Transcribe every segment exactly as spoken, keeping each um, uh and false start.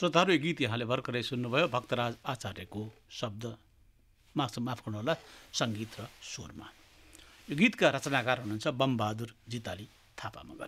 श्रोताहरू, यो गीत यहाँले भर्खरै सुन्नुभयो भक्तराज आचार्यको शब्द माफ माफ गर्नुहोला सङ्गीत र स्वरमा। यो गीतका रचनाकार हुनुहुन्छ बमबहादुर जिताली थापा मगर।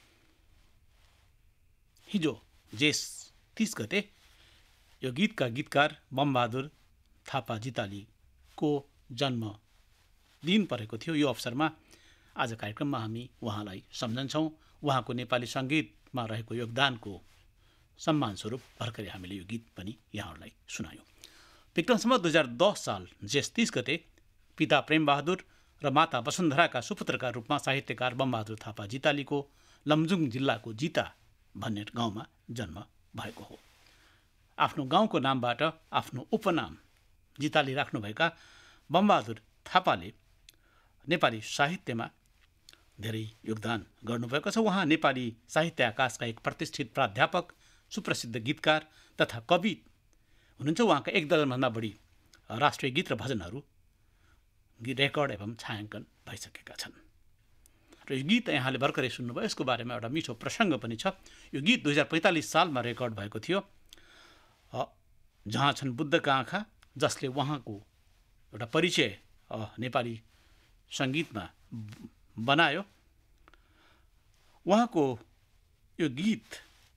हिजो जेठ तीस गते यो गीतका गीतकार बमबहादुर थापा जितालीको जन्म दिन परेको थियो। यो अवसरमा आज कार्यक्रममा हामी उहाँलाई सम्झन्छौँ। उहाँको नेपाली सङ्गीतमा रहेको योगदानको सम्मान स्वरूप भर्खरै हामीले यो गीत पनि यहाँहरूलाई सुनायौँ। विक्रम सम्वत दुई हजार दस साल जेठ तीस गते पिता प्रेमबहादुर र माता वसुन्धराका सुपुत्रका रूपमा साहित्यकार बमबहादुर थापा जितालीको लमजुङ जिल्लाको जिता भन्ने गाउँमा जन्म भएको हो। आफ्नो गाउँको नामबाट आफ्नो उपनाम जिताली राख्नुभएका बमबहादुर थापाले नेपाली साहित्यमा धेरै योगदान गर्नुभएको छ। उहाँ नेपाली साहित्य आकाशका एक प्रतिष्ठित प्राध्यापक, सुप्रसिद्ध गीतकार तथा कवि हुनुहुन्छ। उहाँका एक दर्जनभन्दा बढी राष्ट्रिय गीत र भजनहरू रेकर्ड एवं छायाङ्कन भइसकेका छन्। र यो गीत यहाँले भर्खरै सुन्नुभयो, यसको बारेमा एउटा मिठो प्रसङ्ग पनि छ। यो गीत दुई हजार पैँतालिस सालमा रेकर्ड भएको थियो। जहाँ छन् बुद्धका आँखा, जसले उहाँको एउटा परिचय नेपाली सङ्गीतमा बनायो। उहाँको यो गीत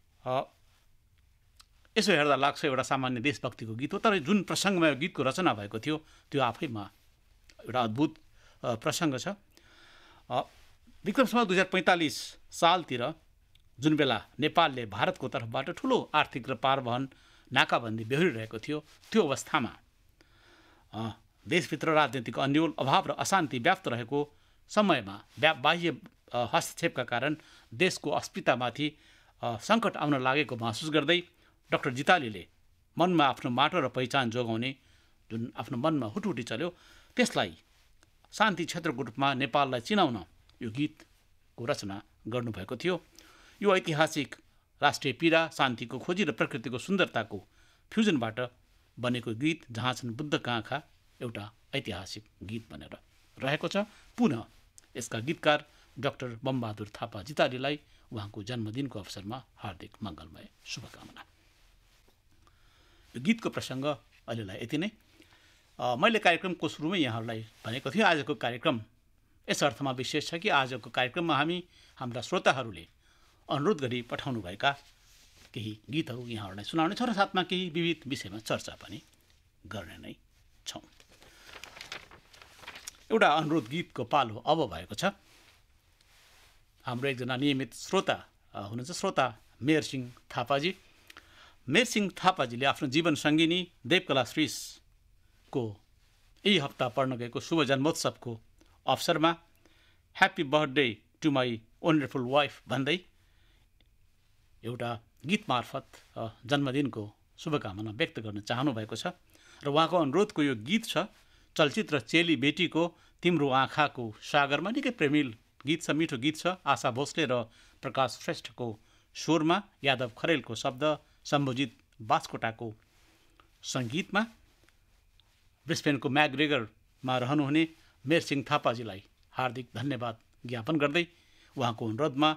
यसो हेर्दा लाग्छ एउटा सामान्य देशभक्तिको गीत हो, तर जुन प्रसङ्गमा यो गीतको रचना भएको थियो त्यो आफैमा एउटा अद्भुत प्रसङ्ग छ। विक्रम सम्वत दुई हजार पैँतालिस सालतिर जुन बेला नेपालले भारतको तर्फबाट ठुलो आर्थिक र पारवहन नाकाबन्दी बेहोरिरहेको थियो, त्यो अवस्थामा देशभित्र राजनीतिक अन्यल, अभाव र अशान्ति व्याप्त रहेको समयमा बाह्य हस्तक्षेपका कारण देशको अस्मितामाथि सङ्कट आउन लागेको महसुस गर्दै डाक्टर जितालीले मनमा आफ्नो माटो र पहिचान जोगाउने जुन आफ्नो मनमा हुटहुटी चल्यो, त्यसलाई शान्ति क्षेत्रको रूपमा नेपाललाई चिनाउन यो गीतको रचना गर्नुभएको थियो। यो ऐतिहासिक राष्ट्रिय पीडा, शान्तिको खोजी र प्रकृतिको सुन्दरताको फ्युजनबाट बनेको गीत जहाँ छन् बुद्धका आँखा एउटा ऐतिहासिक गीत बनेर रहेको छ। पुनः यसका गीतकार डाक्टर बमबहादुर थापा जितालीलाई उहाँको जन्मदिनको अवसरमा हार्दिक मङ्गलमय शुभकामना। यो गीतको प्रसङ्ग अहिलेलाई यति नै। मैले कार्यक्रमको सुरुमै यहाँहरूलाई भनेको थिएँ, आजको कार्यक्रम यस अर्थमा विशेष छ कि आजको कार्यक्रममा हामी हाम्रा श्रोताहरूले अनुरोध गरी पठाउनुभएका केही गीतहरू यहाँहरूलाई सुनाउने छौँ र साथमा केही विविध विषयमा चर्चा पनि गर्ने नै छौँ। एउटा अनुरोध गीतको पालो अब भएको छ। हाम्रो एकजना नियमित श्रोता हुनुहुन्छ श्रोता मेयर सिंह थापाजी। मेयर सिंह थापाजीले आफ्नो जीवन सङ्गिनी देवकला श्रीषको यही हप्ता पढ्न गएको शुभ जन्मोत्सवको अवसरमा happy birthday to my wonderful wife भन्दै एउटा गीत मार्फत जन्मदिनको शुभकामना व्यक्त गर्न चाहनु भएको छ। र उहाँको अनुरोधको यो गीत छ चलचित्र चेली बेटीको तिम्रो आँखाको सागरमा। निकै प्रेमिल गीत छ, मिठो गीत छ। आशा भोसले र प्रकाश श्रेष्ठको स्वरमा, यादव खरेलको शब्द, शम्भुजित बास्कोटाको सङ्गीतमा, ब्रिस्बेनको म्याग्रेगरमा रहनुहुने मेयर सिंह थापाजीलाई हार्दिक धन्यवाद ज्ञापन गर्दै उहाँको अनुरोधमा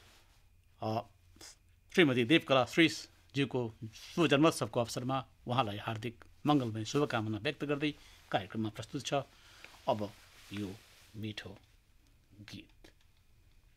श्रीमती देवकला श्रीषज्यूको शुभ जन्मोत्सवको अवसरमा उहाँलाई हार्दिक मङ्गलमय शुभकामना व्यक्त गर्दै कार्यक्रममा प्रस्तुत छ अब यो मिठो गीत।